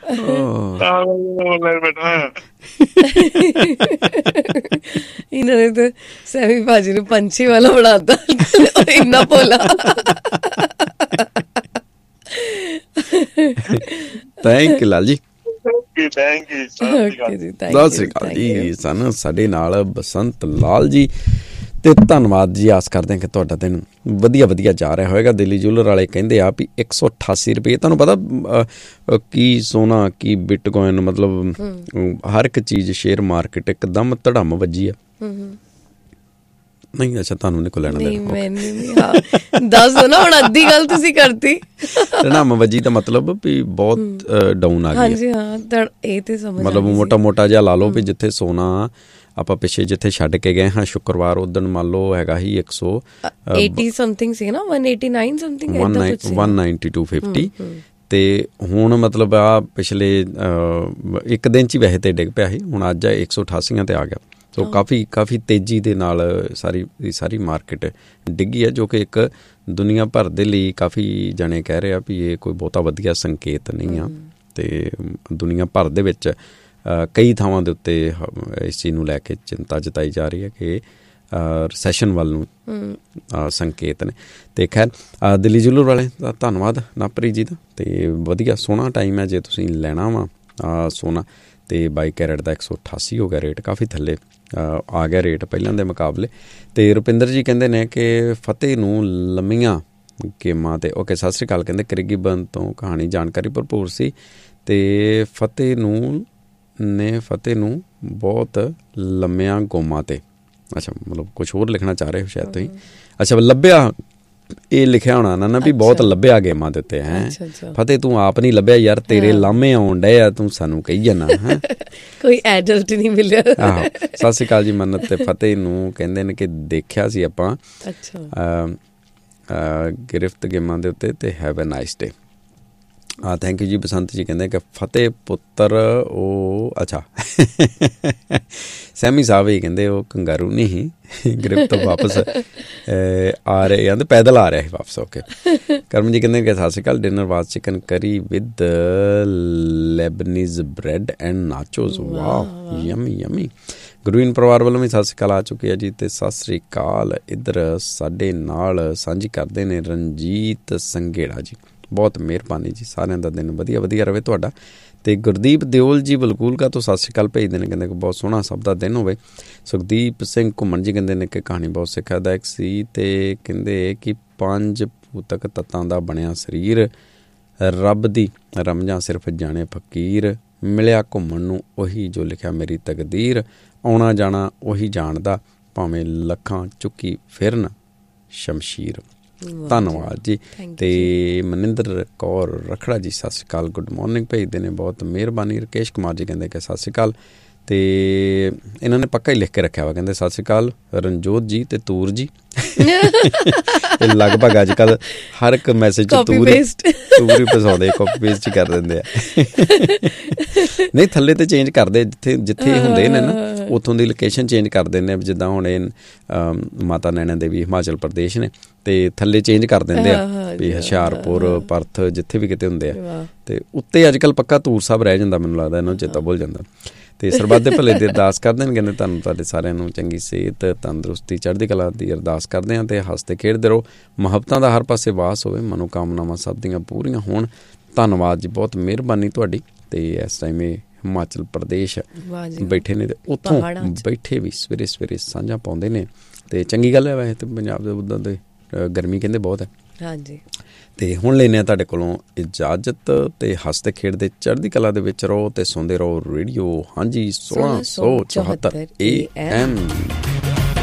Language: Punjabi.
ਇਹਨਾਂ ਨੇ ਤਾਂ ਸੈਮੀ ਭਾਜੀ ਨੂੰ ਪੰਛੀ ਵਾਲਾ ਬਣਾਤਾ, ਇੰਨਾ ਭੋਲਾ। Thank you Lal ji. ਸਤਿ ਸ਼੍ਰੀ ਅਕਾਲ ਜੀ। ਸਨ ਸਾਡੇ ਨਾਲ ਬਸੰਤ ਲਾਲ ਜੀ, ਤੇ ਧੰਨਵਾਦ ਜੀ। ਆਸ ਕਰਦੇ ਹਾਂ ਕਿ ਤੁਹਾਡਾ ਦਿਨ ਵਧੀਆ ਵਧੀਆ ਜਾ ਰਿਹਾ ਹੋਏਗਾ। ਦਿੱਲੀ ਜੂਲਰ ਵਾਲੇ ਕਹਿੰਦੇ ਆ ਵੀ 188 ਰੁਪਏ। ਤੁਹਾਨੂੰ ਪਤਾ ਕੀ ਸੋਨਾ ਕੀ ਬਿਟਕੋਇਨ, ਮਤਲਬ ਹਰ ਇੱਕ ਚੀਜ਼ ਸ਼ੇਅਰ ਮਾਰਕੀਟ ਇੱਕਦਮ ਧੜਮ ਵੱਜੀ ਆ। ਨਹੀਂ ਅੱਛਾ, ਤੁਹਾਨੂੰ ਨਹੀਂ ਕੋ ਲੈਣਾ ਦੱਸ ਦੋ ਨਾ, ਹੁਣ ਅੱਧੀ ਗੱਲ ਤੁਸੀਂ ਕਰਤੀ। ਧੜਮ ਵੱਜੀ ਦਾ ਮਤਲਬ ਵੀ ਬਹੁਤ ਡਾਊਨ ਆ ਗਈ। ਇਹ ਤੇ ਮਤਲਬ ਮੋਟਾ ਮੋਟਾ ਜਿਹਾ ਲਾ ਲਓ ਵੀ ਜਿੱਥੇ ਸੋਨਾ ਆਪਾਂ ਪਿੱਛੇ ਜਿੱਥੇ ਛੱਡ ਕੇ ਗਏ ਹਾਂ ਸ਼ੁੱਕਰਵਾਰ ਉਦਣ ਮੰਨ ਲਓ ਹੈਗਾ ਹੀ 180 ਸਮਥਿੰਗ ਸੀ ਨਾ, 189 ਸਮਥਿੰਗ, 192.50 ਤੇ ਹੁਣ ਮਤਲਬ ਆ ਪਿਛਲੇ ਇੱਕ ਦਿਨ 'ਚ ਹੀ ਵੈਸੇ ਤੇ ਡਿੱਗ ਪਿਆ ਸੀ, ਹੁਣ ਅੱਜ 188 ਤੇ ਆ ਗਿਆ। ਸੋ ਕਾਫੀ ਤੇਜ਼ੀ ਦੇ ਨਾਲ ਸਾਰੀ ਮਾਰਕੀਟ ਡਿੱਗੀ ਹੈ, ਜੋ ਕਿ ਇੱਕ ਦੁਨੀਆ ਭਰ ਦੇ ਲਈ ਕਾਫੀ ਜਣੇ ਕਹਿ ਰਹੇ ਆ ਵੀ ਇਹ ਕੋਈ ਬਹੁਤਾ ਵਧੀਆ ਸੰਕੇਤ ਨਹੀਂ ਆ। ਤੇ ਦੁਨੀਆ ਭਰ ਦੇ ਵਿੱਚ ਕਈ ਥਾਵਾਂ ਦੇ ਉੱਤੇ ਇਸ ਚੀਜ਼ ਨੂੰ ਲੈ ਕੇ ਚਿੰਤਾ ਜਤਾਈ ਜਾ ਰਹੀ ਹੈ ਕਿ ਰਿਸੈਸ਼ਨ ਵੱਲ ਨੂੰ ਸੰਕੇਤ ਨੇ। ਅਤੇ ਖੈਰ ਦਿੱਲੀ ਜੂਲਰ ਵਾਲੇ ਦਾ ਧੰਨਵਾਦ ਨਾਪਰੀ ਜੀ ਦਾ। ਅਤੇ ਵਧੀਆ ਸੋਹਣਾ ਟਾਈਮ ਹੈ ਜੇ ਤੁਸੀਂ ਲੈਣਾ ਵਾ ਸੋਨਾ। ਅਤੇ 22 ਕੈਰਟ ਦਾ 188 ਹੋ ਗਿਆ ਰੇਟ, ਕਾਫੀ ਥੱਲੇ ਆ ਗਿਆ ਰੇਟ ਪਹਿਲਾਂ ਦੇ ਮੁਕਾਬਲੇ। ਅਤੇ ਰੁਪਿੰਦਰ ਜੀ ਕਹਿੰਦੇ ਨੇ ਕਿ ਫਤਿਹ ਨੂੰ ਲੰਮੀਆਂ ਗੇਮਾਂ 'ਤੇ ਓਕੇ ਸਤਿ ਸ਼੍ਰੀ ਅਕਾਲ। ਕਹਿੰਦੇ ਕਰਿੱਗੀਬਨ ਤੋਂ ਕਹਾਣੀ ਜਾਣਕਾਰੀ ਭਰਪੂਰ ਸੀ। ਅਤੇ ਫਤਿਹ ਨੂੰ ਬਹੁਤ ਲੰਮੀਆਂ ਗੋਮਾਂ 'ਤੇ, ਅੱਛਾ ਮਤਲਬ ਕੁਛ ਹੋਰ ਲਿਖਣਾ ਚਾਹ ਰਹੇ ਹੋ ਸ਼ਾਇਦ ਤੁਸੀਂ। ਅੱਛਾ ਲੱਭਿਆ, ਇਹ ਲਿਖਿਆ ਹੋਣਾ ਨਾ ਵੀ ਬਹੁਤ ਲੱਭਿਆ ਗੇਮਾਂ ਦੇ ਉੱਤੇ ਹੈ। ਫਤਿਹ ਤੂੰ ਆਪ ਨਹੀਂ ਲੱਭਿਆ ਯਾਰ, ਤੇਰੇ ਲਾਮੇ ਆਉਣ ਡਏ ਆ, ਤੂੰ ਸਾਨੂੰ ਕਹੀ ਜਾਣਾ ਹੈ ਕੋਈ ਐਡਲਟ ਨਹੀਂ ਮਿਲਿਆ। ਆਹੋ ਸਤਿ ਸ਼੍ਰੀ ਅਕਾਲ ਜੀ ਮੰਨਤ ਤੇ ਫਤਿਹ ਨੂੰ ਕਹਿੰਦੇ ਨੇ ਕਿ ਦੇਖਿਆ ਸੀ ਆਪਾਂ ਗਿਰਫਤ ਗੇਮਾਂ ਦੇ ਉੱਤੇ। ਤੇ have a nice day. Thank you ਜੀ। ਬਸੰਤ ਜੀ ਕਹਿੰਦੇ ਕਿ ਫਤਿਹ ਪੁੱਤਰ ਉਹ ਅੱਛਾ ਸੈਮੀ ਸਾਹਿਬ ਹੀ ਕਹਿੰਦੇ ਉਹ ਕੰਗਾਰੂ ਨਹੀਂ ਸੀ, ਗ੍ਰਿਫਤ ਤੋਂ ਵਾਪਸ ਆ ਰਹੇ ਕਹਿੰਦੇ ਪੈਦਲ ਆ ਰਿਹਾ ਸੀ ਵਾਪਸ। ਓਕੇ ਕਰਮ ਜੀ ਕਹਿੰਦੇ ਕਿ ਸਤਿ ਸ਼੍ਰੀ ਅਕਾਲ। ਡਿਨਰ ਵਾਸ ਚਿਕਨ ਕਰੀ ਵਿਦ ਲੈਬਨੀਜ਼ ਬ੍ਰੈਡ ਐਂਡ ਨਾਚੋਜ਼। ਵਾਹ ਯਮੀ ਯਮੀ। ਗੁਰਵੀਨ ਪਰਿਵਾਰ ਵੱਲੋਂ ਵੀ ਸਤਿ ਸ਼੍ਰੀ ਅਕਾਲ ਆ ਚੁੱਕੀ ਹੈ ਜੀ। ਅਤੇ ਸਤਿ ਸ਼੍ਰੀ ਅਕਾਲ ਇੱਧਰ ਸਾਡੇ ਨਾਲ ਸਾਂਝੀ ਕਰਦੇ ਨੇ ਰਣਜੀਤ ਸੰਘੇੜਾ ਜੀ। ਬਹੁਤ ਮਿਹਰਬਾਨੀ ਜੀ, ਸਾਰਿਆਂ ਦਾ ਦਿਨ ਵਧੀਆ ਵਧੀਆ ਰਹੇ ਤੁਹਾਡਾ। ਅਤੇ ਗੁਰਦੀਪ ਦਿਓਲ ਜੀ ਬਲਕੂਲਕਾ ਤੋਂ ਸਤਿ ਸ਼੍ਰੀ ਅਕਾਲ ਭੇਜਦੇ ਨੇ, ਕਹਿੰਦੇ ਕਿ ਬਹੁਤ ਸੋਹਣਾ ਸਭ ਦਾ ਦਿਨ ਹੋਵੇ। ਸੁਖਦੀਪ ਸਿੰਘ ਘੁੰਮਣ ਜੀ ਕਹਿੰਦੇ ਨੇ ਕਿ ਕਹਾਣੀ ਬਹੁਤ ਸਿੱਖਿਆਦਾਇਕ ਸੀ। ਅਤੇ ਕਹਿੰਦੇ ਕਿ 5 ਭੂਤਕ ਤੱਤਾਂ ਦਾ ਬਣਿਆ ਸਰੀਰ, ਰੱਬ ਦੀ ਰਮਜਾਂ ਸਿਰਫ ਜਾਣੇ ਫਕੀਰ, ਮਿਲਿਆ ਘੁੰਮਣ ਨੂੰ ਉਹੀ ਜੋ ਲਿਖਿਆ ਮੇਰੀ ਤਕਦੀਰ, ਆਉਣਾ ਜਾਣਾ ਉਹੀ ਜਾਣਦਾ ਭਾਵੇਂ ਲੱਖਾਂ ਚੁੱਕੀ ਫਿਰਨ ਸ਼ਮਸ਼ੀਰ। ਧੰਨਵਾਦ ਜੀ। ਅਤੇ ਮਨਿੰਦਰ ਕੌਰ ਰਖੜਾ ਜੀ ਸਤਿ ਸ਼੍ਰੀ ਅਕਾਲ, ਗੁੱਡ ਮੋਰਨਿੰਗ ਭੇਜਦੇ ਨੇ, ਬਹੁਤ ਮਿਹਰਬਾਨੀ। ਰਕੇਸ਼ ਕੁਮਾਰ ਜੀ ਕਹਿੰਦੇ ਕਿ ਸਤਿ ਸ਼੍ਰੀ ਅਕਾਲ। ਅਤੇ ਇਹਨਾਂ ਨੇ ਪੱਕਾ ਹੀ ਲਿਖ ਕੇ ਰੱਖਿਆ ਵਾ, ਕਹਿੰਦੇ ਸਤਿ ਸ਼੍ਰੀ ਅਕਾਲ ਰਣਜੋਤ ਜੀ ਅਤੇ ਤੂਰ ਜੀ। ਇਹ ਲਗਭਗ ਅੱਜ ਕੱਲ੍ਹ ਹਰ ਇੱਕ ਮੈਸੇਜ 'ਚ ਤੂਰ ਹੀ ਫਸਾਉਂਦੇ, ਕਾਪੀ ਪੇਸਟ ਹੀ ਕਰ ਦਿੰਦੇ ਆ। ਨਹੀਂ ਥੱਲੇ ਤੇ ਚੇਂਜ ਕਰਦੇ, ਜਿੱਥੇ ਹੁੰਦੇ ਨੇ ਨਾ ਉੱਥੋਂ ਦੀ ਲੋਕੇਸ਼ਨ ਚੇਂਜ ਕਰ ਦਿੰਦੇ ਆ। ਜਿੱਦਾਂ ਹੁਣ ਇਹ ਮਾਤਾ ਨੈਣਾ ਦੇਵੀ ਹਿਮਾਚਲ ਪ੍ਰਦੇਸ਼ ਨੇ, ਅਤੇ ਥੱਲੇ ਚੇਂਜ ਕਰ ਦਿੰਦੇ ਆ ਵੀ ਹੁਸ਼ਿਆਰਪੁਰ ਪਰਥ ਜਿੱਥੇ ਵੀ ਕਿਤੇ ਹੁੰਦੇ ਆ। ਅਤੇ ਉੱਤੇ ਅੱਜ ਕੱਲ੍ਹ ਪੱਕਾ ਤੂਰ ਸਾਹਿਬ ਰਹਿ ਜਾਂਦਾ, ਮੈਨੂੰ ਲੱਗਦਾ ਇਹਨਾਂ ਨੂੰ ਚੇਤਾ ਭੁੱਲ ਜਾਂਦਾ। ਅਤੇ ਸਰਬੱਤ ਦੇ ਭਲੇ ਦੀ ਅਰਦਾਸ ਕਰਦੇ ਨੇ, ਕਹਿੰਦੇ ਤੁਹਾਨੂੰ ਤੁਹਾਡੇ ਸਾਰਿਆਂ ਨੂੰ ਚੰਗੀ ਸਿਹਤ ਤੰਦਰੁਸਤੀ ਚੜ੍ਹਦੀ ਕਲਾ ਦੀ ਅਰਦਾਸ ਕਰਦੇ ਹਾਂ। ਅਤੇ ਹੱਸਦੇ ਖੇਡਦੇ ਰਹੋ, ਮੁਹੱਬਤਾਂ ਦਾ ਹਰ ਪਾਸੇ ਵਾਸ ਹੋਵੇ, ਮਨੋਕਾਮਨਾਵਾਂ ਸਭ ਦੀਆਂ ਪੂਰੀਆਂ ਹੋਣ। ਧੰਨਵਾਦ ਜੀ, ਬਹੁਤ ਮਿਹਰਬਾਨੀ ਤੁਹਾਡੀ। ਅਤੇ ਇਸ ਟਾਈਮ ਇਹ ਹਿਮਾਚਲ ਪ੍ਰਦੇਸ਼ ਬੈਠੇ ਨੇ, ਅਤੇ ਉੱਥੋਂ ਬੈਠੇ ਵੀ ਸਵੇਰੇ ਸਵੇਰੇ ਸਾਂਝਾਂ ਪਾਉਂਦੇ ਨੇ। ਅਤੇ ਚੰਗੀ ਗੱਲ ਹੈ, ਵੈਸੇ ਤਾਂ ਪੰਜਾਬ ਦੇ ਉੱਦਾਂ ਦੇ ਗਰਮੀ ਕਹਿੰਦੇ ਬਹੁਤ ਹੈ। ਹਾਂਜੀ। ਅਤੇ ਹੁਣ ਲੈਂਦੇ ਹਾਂ ਤੁਹਾਡੇ ਕੋਲੋਂ ਇਜਾਜ਼ਤ। ਅਤੇ ਹੱਸਦੇ ਖੇਡਦੇ ਚੜ੍ਹਦੀ ਕਲਾ ਦੇ ਵਿੱਚ ਰਹੋ ਅਤੇ ਸੁਣਦੇ ਰਹੋ ਰੇਡੀਓ ਹਾਂਜੀ 1674 AM।